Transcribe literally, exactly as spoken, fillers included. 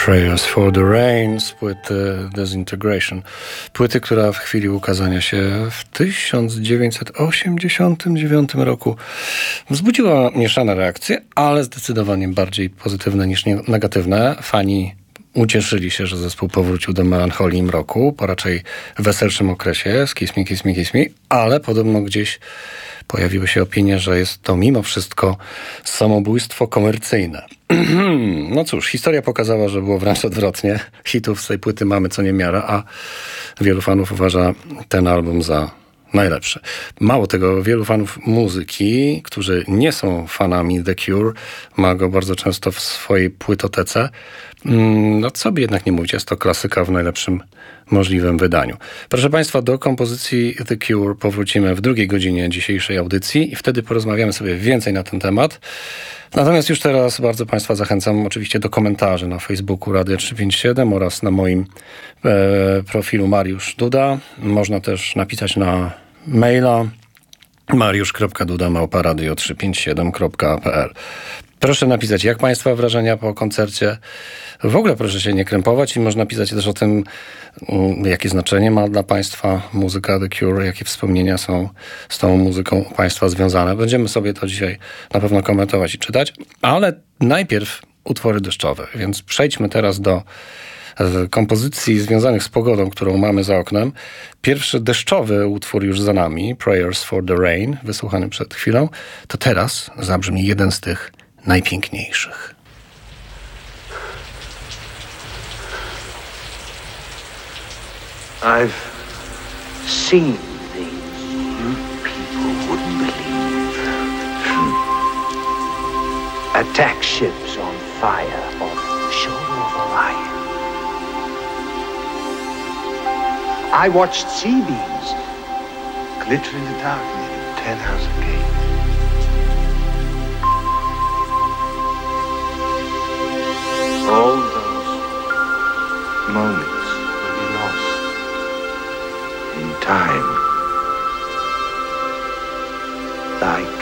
Prayers for the Rain z płyty Disintegration. Płyty, która w chwili ukazania się w tysiąc dziewięćset osiemdziesiątym dziewiątym roku wzbudziła mieszane reakcje, ale zdecydowanie bardziej pozytywne niż negatywne. Fani ucieszyli się, że zespół powrócił do melancholii i mroku po raczej weselszym okresie z Kiss Me, Kiss Me, Kiss Me, ale podobno gdzieś pojawiły się opinie, że jest to mimo wszystko samobójstwo komercyjne. No cóż, historia pokazała, że było wręcz odwrotnie. Hitów z tej płyty mamy co niemiara, a wielu fanów uważa ten album za najlepszy. Mało tego, wielu fanów muzyki, którzy nie są fanami The Cure, ma go bardzo często w swojej płytotece. No co by jednak nie mówić, jest to klasyka w najlepszym możliwym wydaniu. Proszę Państwa, do kompozycji The Cure powrócimy w drugiej godzinie dzisiejszej audycji i wtedy porozmawiamy sobie więcej na ten temat. Natomiast już teraz bardzo Państwa zachęcam oczywiście do komentarzy na Facebooku Radio trzysta pięćdziesiąt siedem oraz na moim e, profilu Mariusz Duda. Można też napisać na maila mariusz kropka duda małpa radio trzysta pięćdziesiąt siedem kropka p l. Proszę napisać, jak Państwa wrażenia po koncercie. W ogóle proszę się nie krępować i można pisać też o tym, jakie znaczenie ma dla Państwa muzyka The Cure, jakie wspomnienia są z tą muzyką u Państwa związane. Będziemy sobie to dzisiaj na pewno komentować i czytać, ale najpierw utwory deszczowe, więc przejdźmy teraz do kompozycji związanych z pogodą, którą mamy za oknem. Pierwszy deszczowy utwór już za nami, Prayers for the Rain, wysłuchany przed chwilą, to teraz zabrzmi jeden z tych najpiękniejszych. I've seen things you people wouldn't believe. Attack ships on fire off the shoulder of Orion. I watched sea beams glitter in the dark near Ten House Gate. All those moments will be lost in time, like